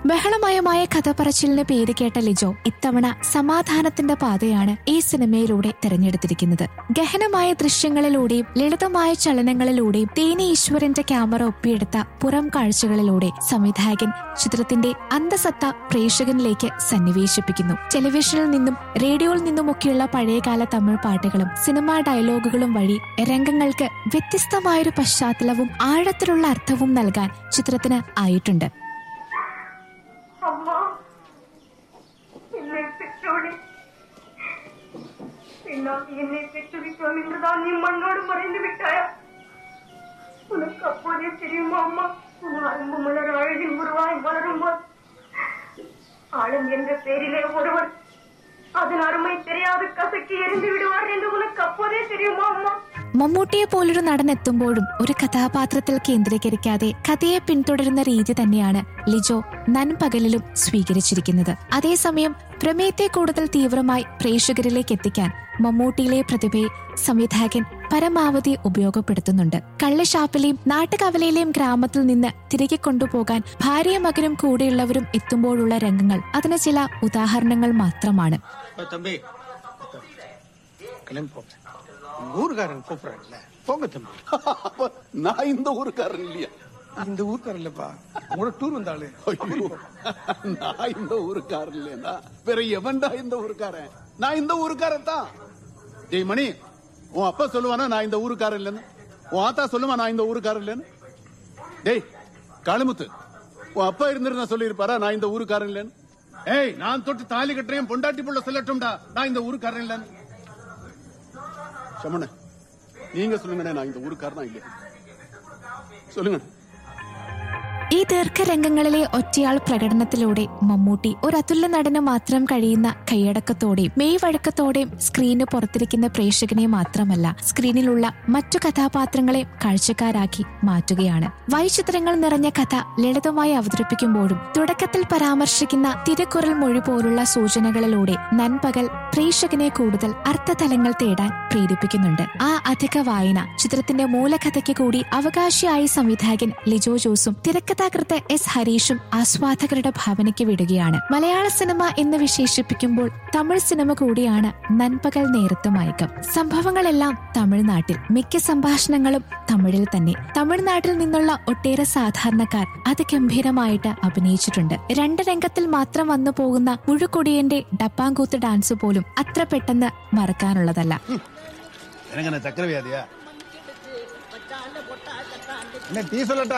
ബഹളമയമായ കഥ പറച്ചിലിന് പേര് കേട്ട ലിജോ ഇത്തവണ സമാധാനത്തിന്റെ പാതയാണ് ഈ സിനിമയിലൂടെ തിരഞ്ഞെടുത്തിരിക്കുന്നത്. ഗഹനമായ ദൃശ്യങ്ങളിലൂടെയും ലളിതമായ ചലനങ്ങളിലൂടെയും തേനി ഈശ്വരന്റെ ക്യാമറ ഒപ്പിയെടുത്ത പുറം കാഴ്ചകളിലൂടെ സംവിധായകൻ ചിത്രത്തിന്റെ അന്തസത്ത പ്രേക്ഷകനിലേക്ക് സന്നിവേശിപ്പിക്കുന്നു. ടെലിവിഷനിൽ നിന്നും റേഡിയോയിൽ നിന്നുമൊക്കെയുള്ള പഴയകാല തമിഴ് പാട്ടുകളും സിനിമാ ഡയലോഗുകളും വഴി രംഗങ്ങൾക്ക് വ്യത്യസ്തമായൊരു പശ്ചാത്തലവും ആഴത്തിലുള്ള അർത്ഥവും നൽകാൻ ചിത്രത്തിന് ആയിട്ടുണ്ട്. என்னை பெற்றுவிட்டோம் என்றுதான் நீ மண்ணோடு மறைந்து விட்டாயா? உனக்கு அப்போதே தெரியுமா அம்மா, உன் அன்பு மலர் அழகில் உருவாய் வளரும் போது ஆளும் என்ற பெயரிலே ஒருவர் அதன் அருமை தெரியாது கசக்கி எரிந்து விடுவார் என்று உனக்கு அப்போதே தெரியுமா அம்மா? മമ്മൂട്ടിയെ പോലൊരു നടൻ എത്തുമ്പോഴും ഒരു കഥാപാത്രത്തിൽ കേന്ദ്രീകരിക്കാതെ കഥയെ പിന്തുടരുന്ന രീതി തന്നെയാണ് ലിജോ നൻപകലിലും സ്വീകരിച്ചിരിക്കുന്നത്. അതേസമയം പ്രമേയത്തെ കൂടുതൽ തീവ്രമായി പ്രേക്ഷകരിലേക്ക് എത്തിക്കാൻ മമ്മൂട്ടിയിലെ പ്രതിഭയെ സംവിധായകൻ പരമാവധി ഉപയോഗപ്പെടുത്തുന്നുണ്ട്. കള്ളഷാപ്പിലെയും നാട്ടുകവലയിലെയും ഗ്രാമത്തിൽ നിന്ന് തിരികെ കൊണ്ടുപോകാൻ ഭാര്യയും മകനും കൂടെയുള്ളവരും എത്തുമ്പോഴുള്ള രംഗങ്ങൾ അതിന് ചില ഉദാഹരണങ്ങൾ മാത്രമാണ്. ஊருக்காரன் கூப்பிடுறாங்கல்ல, போங்க தம்பி. நான் இந்த ஊருக்காரன் இல்லையா? இந்த ஊருக்காரன் இல்லப்பா, உங்களோட டூர் வந்தாளு. நான் இந்த ஊருக்காரன் இல்லையா? வேற எவன்டா இந்த ஊருக்காரன்? நான் இந்த ஊருக்காரன் தான். ஜெய் மணி, உன் அப்பா சொல்லுவானா நான் இந்த ஊருக்காரன் இல்லைன்னு? உன் ஆத்தா சொல்லுவா நான் இந்த ஊருக்காரன் இல்லைன்னு? டேய் காளிமுத்து, உன் அப்பா இருந்திருந்தா சொல்லியிருப்பாரா நான் இந்த ஊருக்காரன் இல்லைன்னு? ஏய், நான் தொட்டு தாலி கட்டுறேன் பொண்டாட்டி புள்ள சொல்லட்டும்டா நான் இந்த ஊருக்காரன் இல்லைன்னு. சமண, நீங்க சொல்லுங்க நான் இந்த ஊருக்காரனா இல்லையா? சொல்லுங்க. ഈ ദീർഘരംഗങ്ങളിലെ ഒറ്റയാൾ പ്രകടനത്തിലൂടെ മമ്മൂട്ടി ഒരു അതുല്യ നടന് മാത്രം കഴിയുന്ന കൈയടക്കത്തോടെയും മെയ്വഴക്കത്തോടെയും സ്ക്രീന് പുറത്തിരിക്കുന്ന പ്രേക്ഷകനെ മാത്രമല്ല സ്ക്രീനിലുള്ള മറ്റു കഥാപാത്രങ്ങളെ കാഴ്ചക്കാരാക്കി മാറ്റുകയാണ്. വൈചിത്രങ്ങൾ നിറഞ്ഞ കഥ ലളിതമായി അവതരിപ്പിക്കുമ്പോഴും തുടക്കത്തിൽ പരാമർശിക്കുന്ന തിരുക്കുറൽ മൊഴി പോലുള്ള സൂചനകളിലൂടെ നൻപകൽ പ്രേക്ഷകനെ കൂടുതൽ അർത്ഥതലങ്ങൾ തേടാൻ പ്രേരിപ്പിക്കുന്നുണ്ട്. ആ അധിക വായന ചിത്രത്തിന്റെ മൂലകഥയ്ക്ക് കൂടി അവകാശിയായ സംവിധായകൻ ലിജോ ജോസും തിരക്കഥാകൃത്ത് എസ് ഹരീഷും ആസ്വാദകരുടെ ഭാവനയ്ക്ക് വിടുകയാണ്. മലയാള സിനിമ എന്ന് വിശേഷിപ്പിക്കുമ്പോൾ തമിഴ് സിനിമ കൂടിയാണ് നൻപകൽ നേരത്ത് മയക്കം. സംഭവങ്ങളെല്ലാം തമിഴ്നാട്ടിൽ, മിക്ക സംഭാഷണങ്ങളും തമിഴിൽ തന്നെ. തമിഴ്നാട്ടിൽ നിന്നുള്ള ഒട്ടേറെ സാധാരണക്കാർ അതിഗംഭീരമായിട്ട് അഭിനയിച്ചിട്ടുണ്ട്. 2 രംഗത്തിൽ മാത്രം വന്നു പോകുന്ന മുഴുക്കൊടിയന്റെ ഡപ്പാങ്കൂത്ത് ഡാൻസ് പോലും അത്ര പെട്ടെന്ന് മറക്കാനുള്ളതല്ല. ചക്രവ്യാധിയാ ടീ சொல்லட்டா?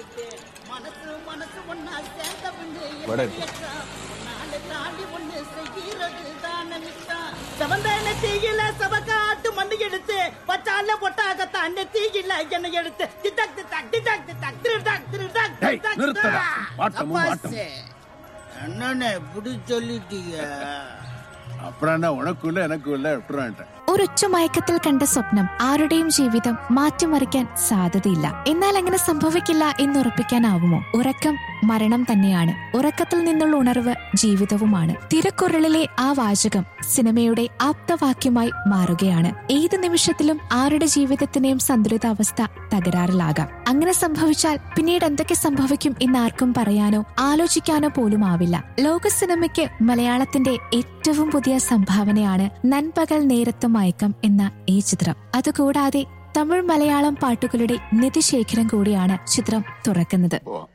என்னன்னு இப்படி சொல்லிட்டீங்க? அப்புறம் என்ன, உனக்கும் இல்ல எனக்கும் இல்ல விட்டுறான்ட்ட. ഒരൊറ്റ മയക്കത്തിൽ കണ്ട സ്വപ്നം ആരുടെയും ജീവിതം മാറ്റിമറിക്കാൻ സാധ്യതയില്ല. എന്നാൽ അങ്ങനെ സംഭവിക്കില്ല എന്നുറപ്പിക്കാനാവുമോ? ഉറക്കം മരണം തന്നെയാണ്. ഉറക്കത്തിൽ നിന്നുള്ള ഉണർവ് ജീവിതവുമാണ്. തിരക്കുറളിലെ ആ വാചകം സിനിമയുടെ ആപ്തവാക്യമായി മാറുകയാണ്. ഏത് നിമിഷത്തിലും ആരുടെ ജീവിതത്തിന്റെയും സന്തുലിതാവസ്ഥ തകരാറിലാകാം. അങ്ങനെ സംഭവിച്ചാൽ പിന്നീട് എന്തൊക്കെ സംഭവിക്കും എന്നാർക്കും പറയാനോ ആലോചിക്കാനോ പോലും ആവില്ല. ലോക സിനിമയ്ക്ക് മലയാളത്തിന്റെ ഏറ്റവും പുതിയ സംഭാവനയാണ് നൻപകൽ നേരത്ത് മയക്കം എന്ന ഈ ചിത്രം. അതുകൂടാതെ തമിഴ് മലയാളം പാട്ടുകളുടെ നിധിശേഖരം കൂടിയാണ് ചിത്രം തുറക്കുന്നത്.